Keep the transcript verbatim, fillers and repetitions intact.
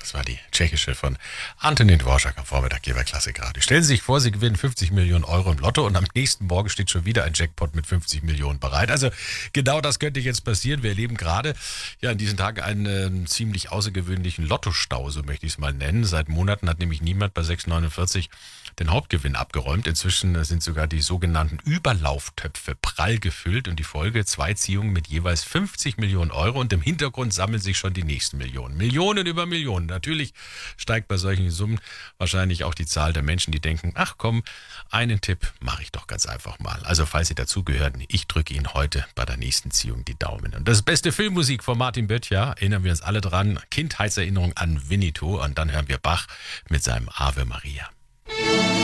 Das war die tschechische von Antonín Dvořák am Vormittag hier bei Klassikradio. Stellen Sie sich vor, Sie gewinnen fünfzig Millionen Euro im Lotto und am nächsten Morgen steht schon wieder ein Jackpot mit fünfzig Millionen bereit. Also genau das könnte jetzt passieren. Wir erleben gerade ja in diesen Tagen einen äh, ziemlich außergewöhnlichen Lottostau, so möchte ich es mal nennen. Seit Monaten hat nämlich niemand bei sechs neunundvierzig den Hauptgewinn abgeräumt. Inzwischen sind sogar die sogenannten Überlauftöpfe prall gefüllt und die Folge zwei Ziehungen mit jeweils fünfzig Millionen Euro und im Hintergrund sammeln sich schon die nächsten Millionen. Millionen über Millionen. Natürlich steigt bei solchen Summen wahrscheinlich auch die Zahl der Menschen, die denken, ach komm, einen Tipp mache ich doch ganz einfach mal. Also falls Sie dazugehören, ich drücke Ihnen heute bei der nächsten Ziehung die Daumen. Und das beste Filmmusik von Martin Böttcher, erinnern wir uns alle dran, Kindheitserinnerung an Winnetou und dann hören wir Bach mit seinem Ave Maria.